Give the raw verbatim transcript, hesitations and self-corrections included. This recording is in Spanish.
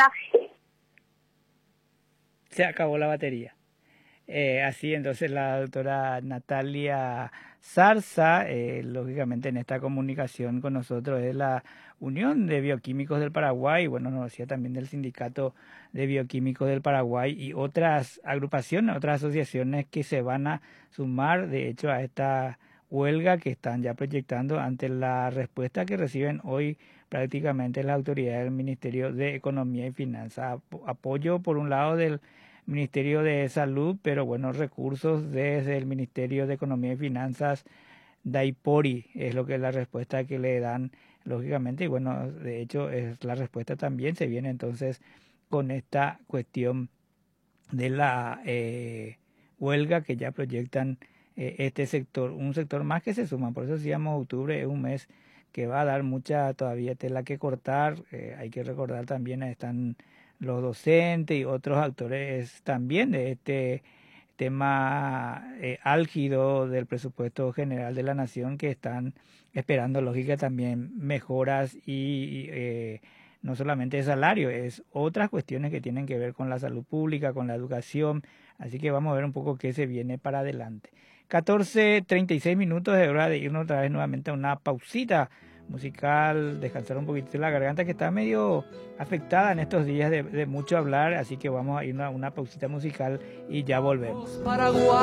G. Se acabó la batería. Eh, así entonces la doctora Natalia Zarza, eh, lógicamente en esta comunicación con nosotros es la Unión de Bioquímicos del Paraguay, bueno, nos decía también del Sindicato de Bioquímicos del Paraguay y otras agrupaciones, otras asociaciones que se van a sumar, de hecho, a esta huelga que están ya proyectando ante la respuesta que reciben hoy prácticamente las autoridades del Ministerio de Economía y Finanzas. Apoyo por un lado del Ministerio de Salud, pero bueno, recursos desde el Ministerio de Economía y Finanzas, DAIPORI, es lo que es la respuesta que le dan, lógicamente, y bueno, de hecho es la respuesta también, se viene entonces con esta cuestión de la eh, huelga que ya proyectan eh, este sector, un sector más que se suma, por eso decíamos octubre es un mes que va a dar mucha todavía tela que cortar, eh, hay que recordar también están los docentes y otros actores también de este tema eh, álgido del presupuesto general de la nación que están esperando, lógica, también mejoras y eh, no solamente de salario, es otras cuestiones que tienen que ver con la salud pública, con la educación, así que vamos a ver un poco qué se viene para adelante. catorce treinta y seis minutos, de hora de irnos otra vez nuevamente a una pausita musical, descansar un poquito la garganta que está medio afectada en estos días de, de mucho hablar, así que vamos a ir a una pausita musical y ya volvemos. Paraguay.